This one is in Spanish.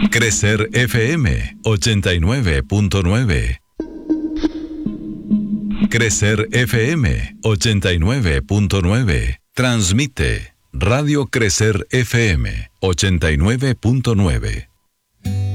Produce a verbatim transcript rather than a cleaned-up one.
Crecer F M ochenta y nueve punto nueve. Crecer F M ochenta y nueve punto nueve. Transmite Radio Crecer F M ochenta y nueve punto nueve.